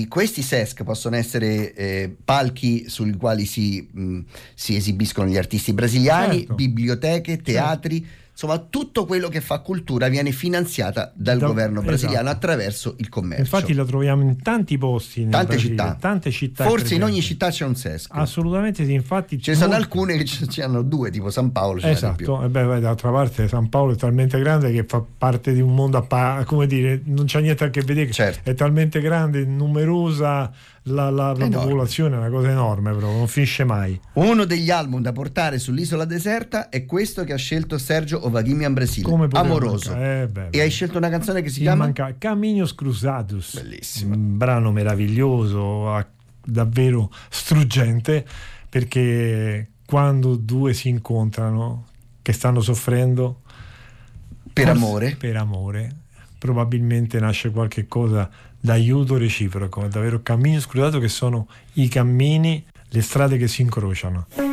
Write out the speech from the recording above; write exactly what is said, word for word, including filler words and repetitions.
quindi questi sesc possono essere eh, palchi sui quali si, mh, si esibiscono gli artisti brasiliani, certo. biblioteche, teatri, certo. Insomma, tutto quello che fa cultura viene finanziata dal da, governo brasiliano, esatto. attraverso il commercio. Infatti la troviamo in tanti posti, nel tante Brasile, città, tante città. Forse presenti. in ogni città c'è un sesc. Assolutamente sì, infatti ce ne sono alcune che ce hanno due, tipo San Paolo. Ce esatto, e beh, d'altra parte San Paolo è talmente grande che fa parte di un mondo a pa- come dire, non c'è niente a che vedere, certo. È talmente grande, numerosa. La, la, la popolazione è una cosa enorme, però non finisce mai. Uno degli album da portare sull'isola deserta è questo che ha scelto Sergio Ovaghimian Brasile, Amoroso. Eh, beh, e hai scelto una canzone che si Ti chiama manca Caminhos Cruzados. Bellissimo. Un brano meraviglioso, davvero struggente, perché quando due si incontrano che stanno soffrendo per amore, per amore probabilmente nasce qualche cosa d'aiuto reciproco, davvero cammini scrutato, che sono i cammini, le strade che si incrociano.